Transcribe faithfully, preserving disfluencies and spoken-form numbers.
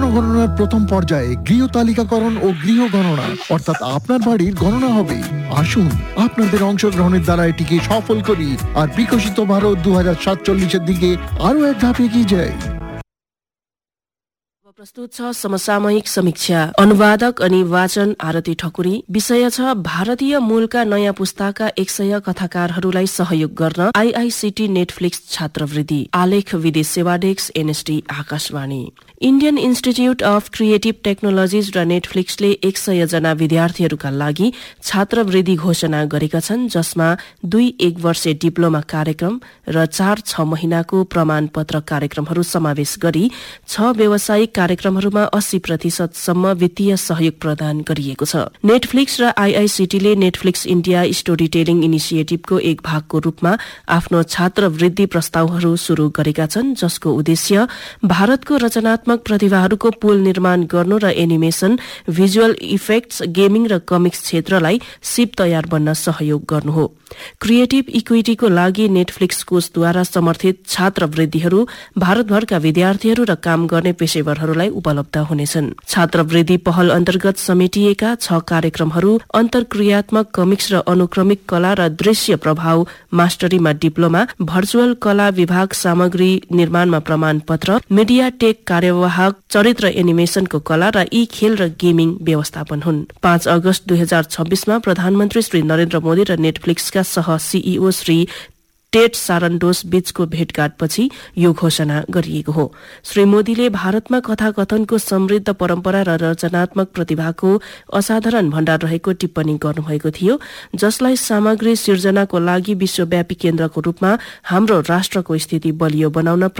জনগণনার প্রথম পর্যায়ে গৃহ তালিকাকরণ ও গৃহ গণনা অর্থাৎ আপনার বাড়ির গণনা হবে। আসুন আপনাদের অংশগ্রহণের দ্বারা এটিকে সফল করি আর বিকশিত ভারত दो हज़ार सैंतालीस এর দিকে আরো এক ধাপ এগিয়ে যাই। प्रस्तुत छ समसामयिक समीक्षा। अनुवादक अनि वाचन आरती ठकुरी। विषय छ भारतीय मूलका नयाँ पुस्ताका एक सय कथाकारहरूलाई सहयोग गर्न आईआईसीटी नेटफ्लिक्स छात्रवृत्ति। आलेख विदेश सेवा desk NSD Akashvani. Indian institute of creative technologies र नेटफ्लिक्सले एक सय जना विद्यार्थीहरूका लागि छात्रवृत्ति घोषणा गरेका छन्, जसमा दुई एक वर्षे डिप्लोमा कार्यक्रम र चार छ महिनाको प्रमाणपत्र कार्यक्रमहरू समावेश गरी छ व्यावसायिक कार्यक्रमहरूमा अस्सी प्रतिशत सम्म वित्तीय सहयोग प्रदान गरिएको छ। नेटफ्लिक्स र आईआईसीटीले नेटफ्लिक्स इन्डिया स्टोरी टेलिङ इनिसिएटिभको एक भागको रूपमा आफ्नो छात्रवृत्ति प्रस्तावहरू शुरू गरेका छन्, जसको उद्देश्य भारतको रचनात्मक प्रतिभाहरूको पुल निर्माण गर्नु र एनिमेसन, भिजुअल इफेक्ट्स, गेमिङ र कमिक्स क्षेत्रलाई सिप तयार बन्न सहयोग गर्नु हो। क्रिएटिभ इक्विटीको लागि नेटफ्लिक्स कोषद्वारा समर्थित छात्रवृत्तिहरू भारतभरका विद्यार्थीहरू र काम गर्ने पेशेवरहरूलाई उपलब्ध हुनेछन्। छात्रवृत्ति पहल अन्तर्गत समेटिएका छ कार्यक्रमहरू अन्तर्क्रियात्मक कमिक्स र अनुक्रमिक कला र दृश्य प्रभाव मास्टरीमा डिप्लोमा, भर्चुअल कला विभाग सामग्री निर्माणमा प्रमाणपत्र, मिडिया टेक कार्यवाहक, चरित्र एनिमेसनको कला र ई खेल र गेमिङ व्यवस्थापन हुन्। पाँच अगस्त दुई हजार छब्बीसमा प्रधानमन्त्री श्री नरेन्द्र मोदी र नेटफ्लिक्सका सह सीईओ श्री टेड सारन्डोस बीचको भेटघाटपछि यो घोषणा गरिएको हो। श्री मोदीले भारतमा कथाकथनको समृद्ध परम्परा र रचनात्मक प्रतिभाको असाधारण भण्डार रहेको टिप्पणी गर्नुभएको थियो, जसलाई सामग्री सिर्जनाको लागि विश्वव्यापी केन्द्रको रूपमा हाम्रो राष्ट्रको स्थिति बलियो बनाउन